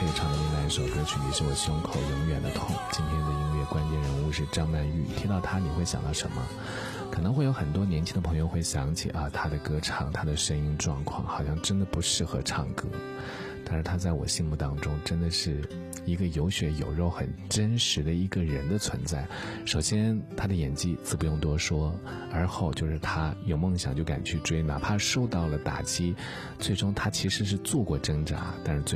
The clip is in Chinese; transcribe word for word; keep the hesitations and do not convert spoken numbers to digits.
配唱的另外一首歌曲《你是我胸口永远的痛》。今天的音乐关键人物是张曼玉，听到她你会想到什么？可能会有很多年轻的朋友会想起啊，她的歌唱，她的声音状况好像真的不适合唱歌，但是她在我心目当中真的是一个有血有肉很真实的一个人的存在。首先她的演技自不用多说，而后就是她有梦想就敢去追，哪怕受到了打击，最终她其实是做过挣扎，但是最